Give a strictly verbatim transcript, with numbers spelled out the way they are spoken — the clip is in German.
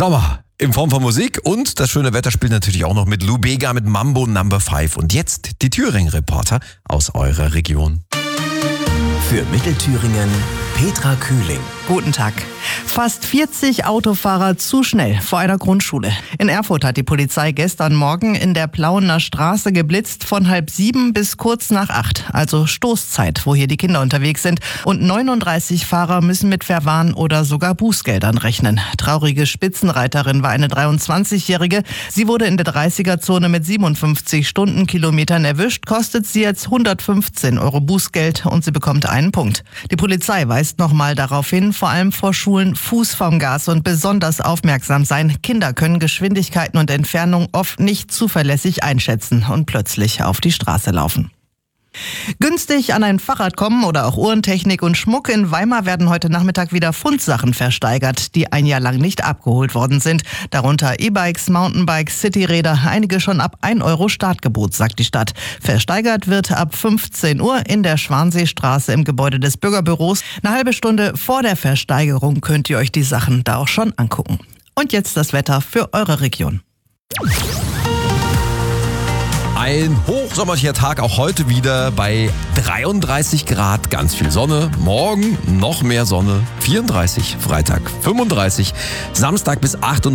Sommer in Form von Musik und das schöne Wetter spielt natürlich auch noch mit Lou Bega mit Mambo Number fünf. Und jetzt die Thüringen-Reporter aus eurer Region. Für Mittelthüringen Petra Kühling. Guten Tag. Fast vierzig Autofahrer zu schnell vor einer Grundschule. In Erfurt hat die Polizei gestern Morgen in der Plauener Straße geblitzt von halb sieben bis kurz nach acht. Also Stoßzeit, wo hier die Kinder unterwegs sind. Und neununddreißig Fahrer müssen mit Verwarn oder sogar Bußgeldern rechnen. Traurige Spitzenreiterin war eine dreiundzwanzigjährige. Sie wurde in der dreißiger-Zone mit siebenundfünfzig Stundenkilometern erwischt. Kostet sie jetzt hundertfünfzehn Euro Bußgeld und sie bekommt einen Punkt. Die Polizei weist nochmal darauf hin, vor allem vor Schulen Fuß vom Gas und besonders aufmerksam sein. Kinder können Geschwindigkeiten und Entfernung oft nicht zuverlässig einschätzen und plötzlich auf die Straße laufen. Günstig an ein Fahrrad kommen oder auch Uhrentechnik und Schmuck. In Weimar werden heute Nachmittag wieder Fundsachen versteigert, die ein Jahr lang nicht abgeholt worden sind. Darunter E-Bikes, Mountainbikes, Cityräder, einige schon ab ein Euro Startgebot, sagt die Stadt. Versteigert wird ab fünfzehn Uhr in der Schwanseestraße im Gebäude des Bürgerbüros. Eine halbe Stunde vor der Versteigerung könnt ihr euch die Sachen da auch schon angucken. Und jetzt das Wetter für eure Region. Ein hochsommerlicher Tag, auch heute wieder bei dreiunddreißig Grad, ganz viel Sonne. Morgen noch mehr Sonne, vierunddreißig, Freitag fünfunddreißig, Samstag bis achtunddreißig.